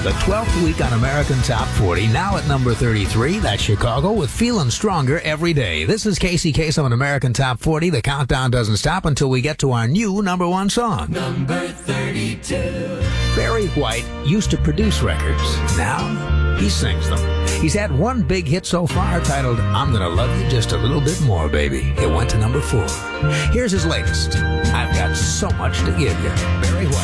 the 12th week on American Top 40. Now at number 33, that's Chicago with Feeling Stronger Every Day. This is Casey Kasem on American Top 40. The countdown doesn't stop until we get to our new number one song. Number 32. Barry White used to produce records. Now he sings them. He's had one big hit so far titled I'm Gonna Love You Just a Little Bit More, Baby. It went to number 4. Here's his latest. I've got so much to give you. Barry White.